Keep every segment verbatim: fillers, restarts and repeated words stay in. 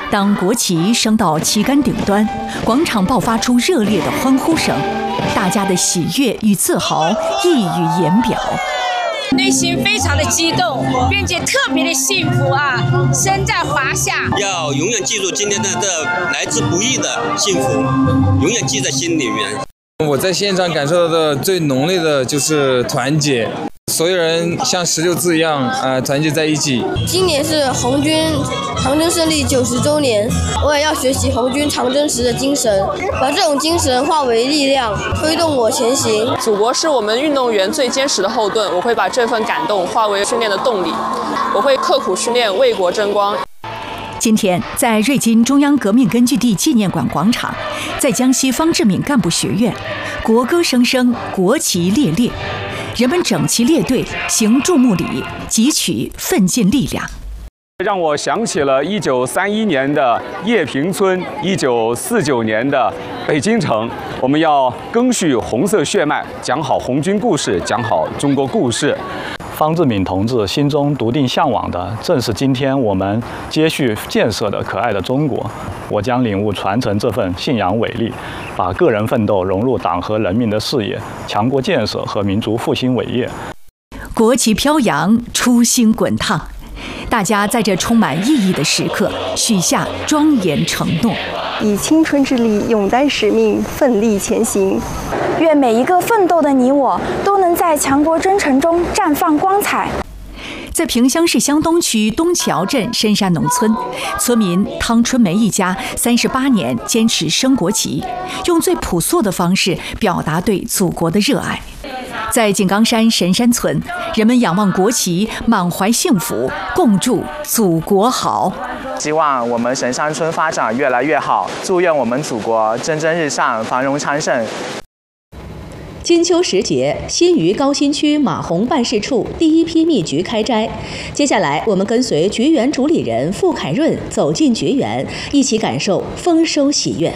当国旗升到旗杆顶端，广场爆发出热烈的欢呼声，大家的喜悦与自豪溢于言表。 内心非常的激动，并且特别的幸福啊！身在华夏， 要永远记住今天的这来之不易的幸福，永远记在心里面。 我在现场感受到的最浓烈的就是团结。 所有人像十六字一样，呃，团结在一起。 今年是红军长征胜利九十周年，我也要学习红军长征时的精神，把这种精神化为力量，推动我前行。 祖国是我们运动员最坚实的后盾，我会把这份感动化为训练的动力，我会刻苦训练，为国争光。 今天，在瑞金中央革命根据地纪念馆广场，在江西方志敏干部学院，国歌声声，国旗猎猎。 人们整齐列队，行注目礼，汲取奋进力量。 让我想起了一九三一年的叶平村，一九四九年的北京城。我们要赓续红色血脉，讲好红军故事，讲好中国故事。 方志敏同志心中笃定向往的，正是今天我们接续建设的可爱的中国。我将领悟传承这份信仰伟力，把个人奋斗融入党和人民的事业，强国建设和民族复兴伟业。 国旗飘扬，初心滚烫，大家在这充满意义的时刻许下庄严承诺， 以青春之力勇担使命，奋力前行。 愿每一个奋斗的你我都能在强国征程中绽放光彩。 在萍乡市乡东区东桥镇深山农村，村民汤春梅一家三十八年坚持升国旗，用最朴素的方式表达对祖国的热爱。在井冈山神山村，人们仰望国旗，满怀幸福，共祝祖国好。 希望我们神山村发展越来越好，祝愿我们祖国蒸蒸日上，繁荣昌盛。 金秋时节，新余高新区马洪办事处第一批蜜橘开摘。接下来，我们跟随菊园主理人傅凯润走进菊园，一起感受丰收喜悦。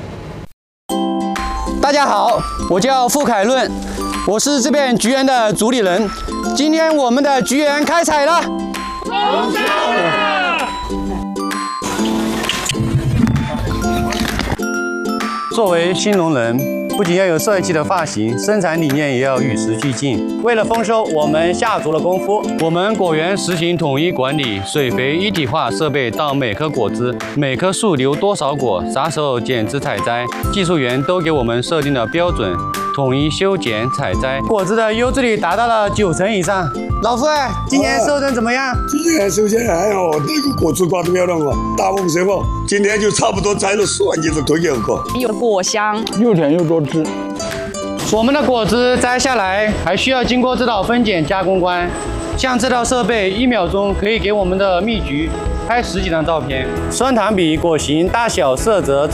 大家好，我叫傅凯润，我是这边菊园的主理人。今天我们的菊园开采了，丰收了！ 作为新农人，不仅要有帅气的发型，生产理念也要与时俱进。为了丰收，我们下足了功夫。我们果园实行统一管理，水肥一体化设备到每颗果子、每棵树留多少果，啥时候剪枝采摘，技术员都给我们设定了标准，统一修剪采摘。果子的优质率达到了九成以上。老傅，今年收成怎么样？ 今年收成还好，那个果子挂得漂亮哦，大丰收哦。今天就差不多摘了四万斤的推给个， 有果香， 又甜又多汁。我们的果子摘下来还需要经过这道分拣加工关，像这套设备，一秒钟可以给我们的蜜橘拍十几张照片。酸糖比、果形、大小、色泽。